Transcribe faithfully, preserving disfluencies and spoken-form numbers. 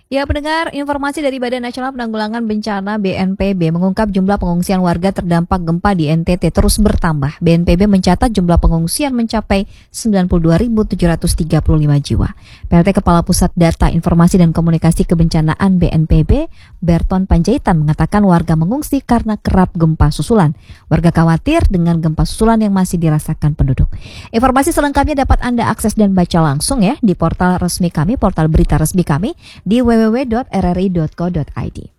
Ya, pendengar, informasi dari Badan Nasional Penanggulangan Bencana B N P B mengungkap jumlah pengungsian warga terdampak gempa di N T T terus bertambah. B N P B mencatat jumlah pengungsian mencapai sembilan puluh dua ribu tujuh ratus tiga puluh lima jiwa. P L T Kepala Pusat Data Informasi dan Komunikasi Kebencanaan B N P B, Berton Panjaitan, mengatakan warga mengungsi karena kerap gempa susulan. Warga khawatir dengan gempa susulan yang masih dirasakan penduduk. Informasi selengkapnya dapat Anda akses dan baca langsung ya di portal resmi kami, portal berita resmi kami di w w w titik r r i titik co titik i d.